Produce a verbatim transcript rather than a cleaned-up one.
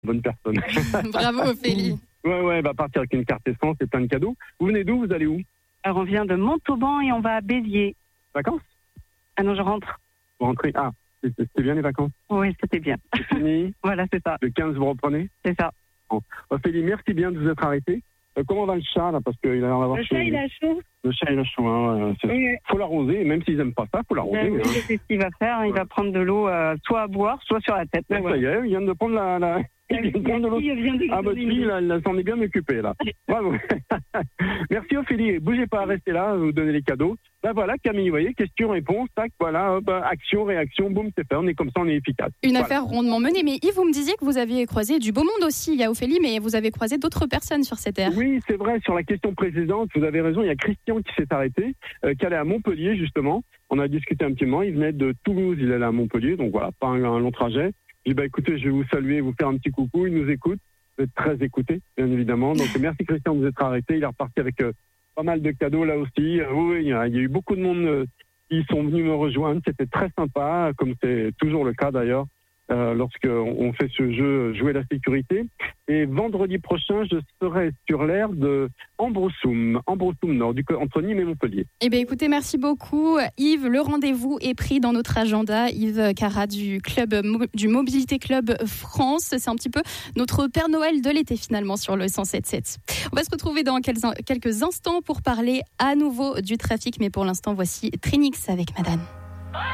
bonne personne. Bravo Ophélie. Ouais, ouais, elle va partir avec une carte essence et plein de cadeaux. Vous venez d'où? Vous allez où? Alors, on vient de Montauban et on va à Béziers. Vacances? Ah non, je rentre. Vous rentrez? Ah, c'était bien les vacances? Oui, c'était bien. C'est fini? Voilà, c'est ça. Le quinze, vous reprenez? C'est ça. Bon. Ophélie, merci bien de vous être arrêtée. Euh, comment va le chat, là? Parce qu'il a l'air d'avoir Le chaud. chat, il a chaud. Le chat, il a chaud. Hein. Il Oui. faut l'arroser, même s'ils n'aiment pas ça, il faut l'arroser. Ben, oui, hein. c'est ce qu'il va faire. Il va prendre de l'eau euh, soit à boire, soit sur la tête. Ouais, ça y est, il vient de prendre la... la... Il vient de prendre de l'eau. Ah, votre fille, là, elle s'en est bien occupée, là. Bravo. Merci Ophélie. Bougez pas, restez là, vous donnez les cadeaux. Ben voilà, Camille, vous voyez, question-réponse, tac, voilà, hop, action, réaction, boum, c'est fait. On est comme ça, on est efficace. Une voilà. affaire rondement menée. Mais Yves, vous me disiez que vous aviez croisé du beau monde aussi. Il y a Ophélie, mais vous avez croisé d'autres personnes sur cette aire. Oui, c'est vrai, sur la question précédente, vous avez raison, il y a Christian qui s'est arrêté, euh, qui allait à Montpellier, justement. On a discuté un petit moment, il venait de Toulouse, il allait à Montpellier, donc voilà, pas un, un long trajet. J'ai dit, bah écoutez, je vais vous saluer, vous faire un petit coucou, il nous écoute. Vous êtes très écouté, bien évidemment. Donc merci Christian de vous être arrêté. Il est reparti avec euh, pas mal de cadeaux là aussi. Euh, oui, il y, a, il y a eu beaucoup de monde euh, qui sont venus me rejoindre. C'était très sympa, comme c'est toujours le cas d'ailleurs, euh, lorsqu'on on fait ce jeu Jouer la sécurité. Et vendredi prochain, je serai sur l'aire de Ambrosoum, Ambrosoum Nord, du, entre Nîmes et Montpellier. Eh bien, écoutez, merci beaucoup. Yves, le rendez-vous est pris dans notre agenda. Yves Cara du club, du Mobilité Club France. C'est un petit peu notre Père Noël de l'été, finalement, sur le cent sept sept. On va se retrouver dans quelques instants pour parler à nouveau du trafic. Mais pour l'instant, voici Trinix avec Madame.